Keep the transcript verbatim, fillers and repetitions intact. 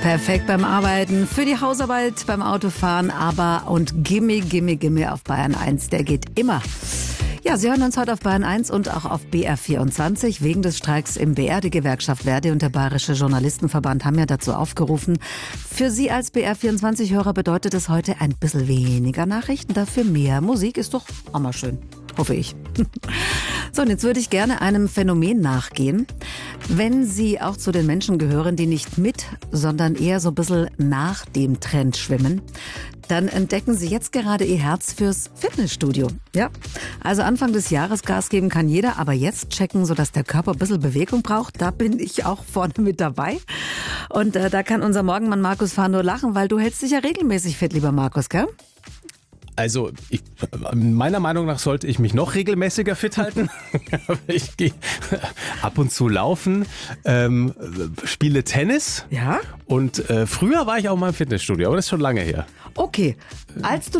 Perfekt beim Arbeiten, für die Hausarbeit, beim Autofahren, aber und Gimme, Gimme, Gimme auf Bayern eins, der geht immer. Ja, Sie hören uns heute auf Bayern eins und auch auf B R vierundzwanzig. Wegen des Streiks im B R, die Gewerkschaft Verdi und der Bayerische Journalistenverband haben ja dazu aufgerufen. Für Sie als B R vierundzwanzig-Hörer bedeutet es heute ein bisschen weniger Nachrichten, dafür mehr Musik. Ist doch auch mal schön, hoffe ich. So, und jetzt würde ich gerne einem Phänomen nachgehen. Wenn Sie auch zu den Menschen gehören, die nicht mit, sondern eher so ein bisschen nach dem Trend schwimmen, dann entdecken Sie jetzt gerade Ihr Herz fürs Fitnessstudio. Ja, also Anfang des Jahres Gas geben kann jeder, aber jetzt checken, sodass der Körper ein bisschen Bewegung braucht, da bin ich auch vorne mit dabei. Und äh, da kann unser Morgenmann Markus Fahr nur lachen, weil du hältst dich ja regelmäßig fit, lieber Markus, gell? Also ich, meiner Meinung nach sollte ich mich noch regelmäßiger fit halten. Ich gehe ab und zu laufen, ähm, spiele Tennis. Ja? Und äh, früher war ich auch mal im Fitnessstudio, aber das ist schon lange her. Okay, als du